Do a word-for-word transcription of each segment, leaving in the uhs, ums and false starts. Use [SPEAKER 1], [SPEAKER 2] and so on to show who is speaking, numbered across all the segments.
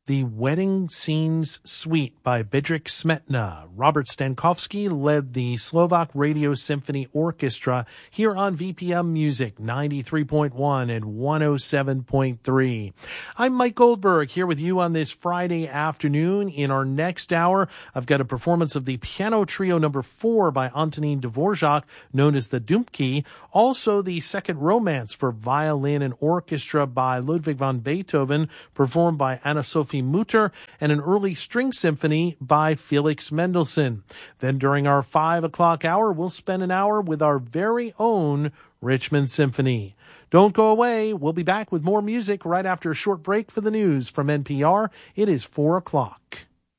[SPEAKER 1] The Wedding Scenes Suite by Bedřich Smetana. Robert Stankovsky led the Slovak Radio Symphony Orchestra here on V P M Music ninety-three point one and one oh seven point three. I'm Mike Goldberg here with you on this Friday afternoon. In our next hour, I've got a performance of the Piano Trio number four by Antonín Dvořák, known as the Dumpky. Also, the Second Romance for violin and orchestra by Ludwig van Beethoven, performed by Anna-Sophie Mutter, and an early string symphony by Felix Mendelssohn. Then during our five o'clock hour, we'll spend an hour with our very own Richmond Symphony. Don't go away. We'll be back with more music right after a short break for the news from N P R. It is four o'clock.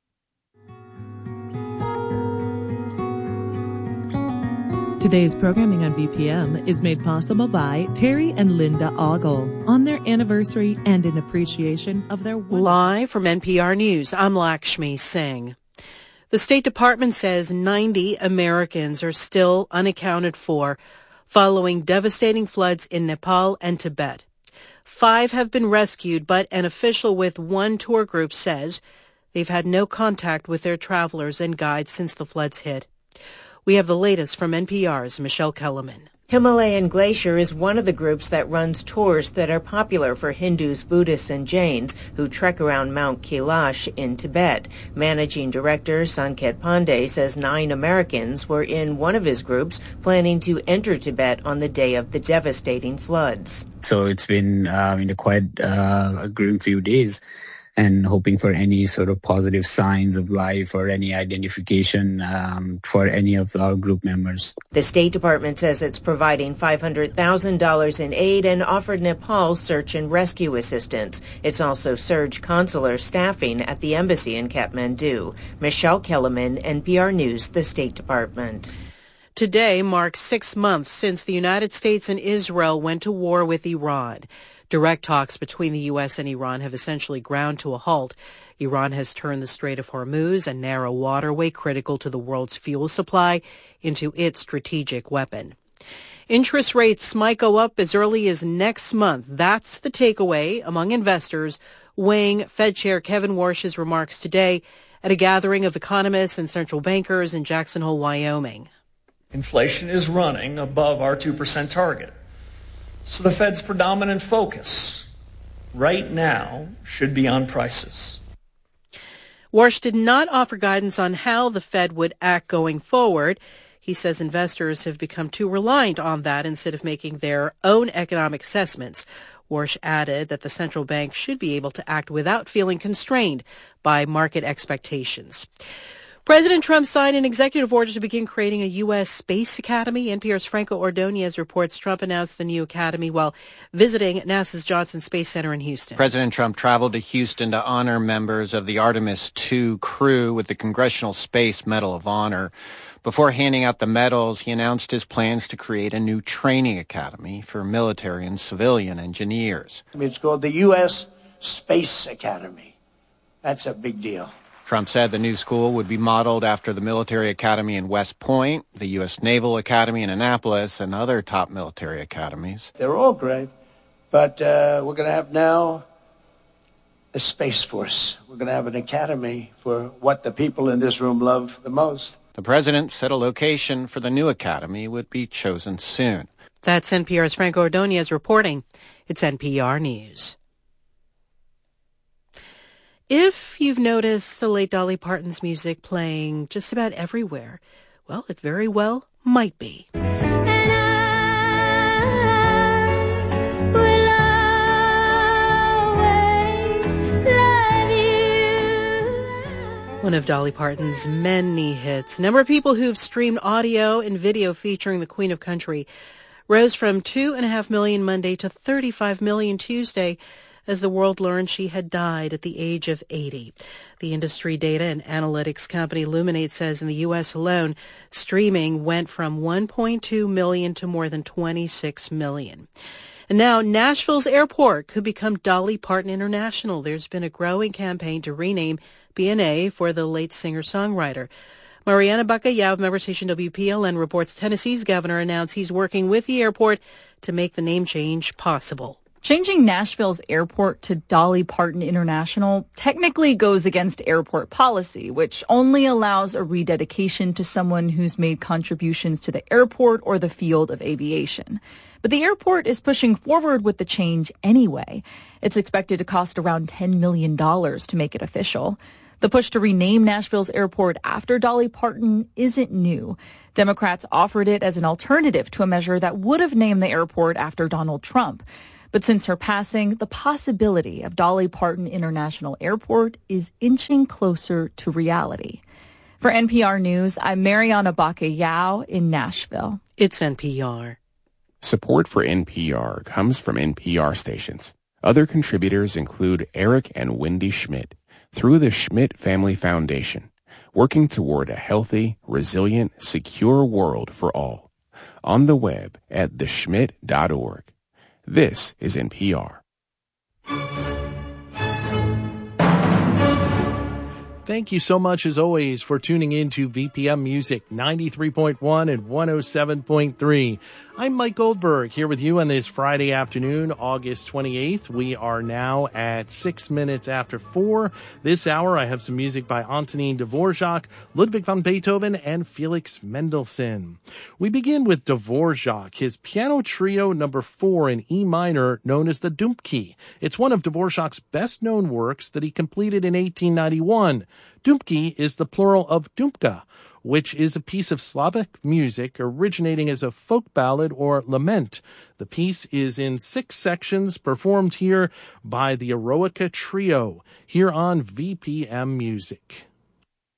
[SPEAKER 2] Today's programming on V P M is made possible by Terry and Linda Ogle on their anniversary and in appreciation of their...
[SPEAKER 3] Live from N P R News, I'm Lakshmi Singh. The State Department says ninety Americans are still unaccounted for following devastating floods in Nepal and Tibet. Five have been rescued, but an official with one tour group says they've had no contact with their travelers and guides since the floods hit. We have the latest from N P R's Michelle Kellerman.
[SPEAKER 4] Himalayan Glacier is one of the groups that runs tours that are popular for Hindus, Buddhists, and Jains who trek around Mount Kailash in Tibet. Managing Director Sanket Pandey says nine Americans were in one of his groups planning to enter Tibet on the day of the devastating floods.
[SPEAKER 5] So it's been uh, you know, quite uh, a grim few days, and hoping for any sort of positive signs of life or any identification um, for any of our group members.
[SPEAKER 4] The State Department says it's providing five hundred thousand dollars in aid and offered Nepal search and rescue assistance. It's also surged consular staffing at the embassy in Kathmandu. Michelle Kellerman, N P R News, the State Department.
[SPEAKER 3] Today marks six months since the United States and Israel went to war with Iran. Direct talks between the U S and Iran have essentially ground to a halt. Iran has turned the Strait of Hormuz, a narrow waterway critical to the world's fuel supply, into its strategic weapon. Interest rates might go up as early as next month. That's the takeaway among investors, weighing Fed Chair Kevin Warsh's remarks today at a gathering of economists and central bankers in Jackson Hole, Wyoming.
[SPEAKER 6] Inflation is running above our two percent target. So the Fed's predominant focus right now should be on prices.
[SPEAKER 3] Warsh did not offer guidance on how the Fed would act going forward. He says investors have become too reliant on that instead of making their own economic assessments. Warsh added that the central bank should be able to act without feeling constrained by market expectations. President Trump signed an executive order to begin creating a U S space academy. N P R's Franco Ordonez reports Trump announced the new academy while visiting NASA's Johnson Space Center in Houston.
[SPEAKER 7] President Trump traveled to Houston to honor members of the Artemis two crew with the Congressional Space Medal of Honor. Before handing out the medals, he announced his plans to create a new training academy for military and civilian engineers.
[SPEAKER 8] It's called the U S Space Academy. That's a big deal.
[SPEAKER 7] Trump said the new school would be modeled after the military academy in West Point, the U S Naval Academy in Annapolis, and other top military academies.
[SPEAKER 8] They're all great, but uh, we're going to have now a Space Force. We're going to have an academy for what the people in this room love the most.
[SPEAKER 7] The president said a location for the new academy would be chosen soon.
[SPEAKER 3] That's N P R's Franco Ordonez reporting. It's N P R News. If you've noticed the late Dolly Parton's music playing just about everywhere, well, it very well might be. One of Dolly Parton's many hits. A number of people who've streamed audio and video featuring the Queen of Country rose from two and a half million Monday to thirty-five million Tuesday as the world learned she had died at the age of eighty. The industry data and analytics company Luminate says in the U S alone, streaming went from one point two million to more than twenty-six million. And now Nashville's airport could become Dolly Parton International. There's been a growing campaign to rename B N A for the late singer-songwriter. Mariana Bacallao of member station W P L N reports Tennessee's governor announced he's working with the airport to make the name change possible.
[SPEAKER 9] Changing Nashville's airport to Dolly Parton International technically goes against airport policy, which only allows a rededication to someone who's made contributions to the airport or the field of aviation. But the airport is pushing forward with the change anyway. It's expected to cost around ten million dollars to make it official. The push to rename Nashville's airport after Dolly Parton isn't new. Democrats offered it as an alternative to a measure that would have named the airport after Donald Trump. But since her passing, the possibility of Dolly Parton International Airport is inching closer to reality. For N P R News, I'm Mariana Bacallao in Nashville.
[SPEAKER 3] It's N P R.
[SPEAKER 10] Support for N P R comes from N P R stations. Other contributors include Eric and Wendy Schmidt through the Schmidt Family Foundation, working toward a healthy, resilient, secure world for all. On the web at the schmidt dot org. This is N P R.
[SPEAKER 1] Thank you so much, as always, for tuning in to V P M Music ninety-three point one and one oh seven point three. I'm Mike Goldberg, here with you on this Friday afternoon, August twenty-eighth. We are now at six minutes after four. This hour, I have some music by Antonin Dvorak, Ludwig van Beethoven, and Felix Mendelssohn. We begin with Dvorak, his piano trio number four in E minor, known as the Dumpke. It's one of Dvorak's best-known works that he completed in eighteen ninety-one. Dumpke is the plural of Dumpka, which is a piece of Slavic music originating as a folk ballad or lament. The piece is in six sections, performed here by the Eroica Trio, here on V P M Music.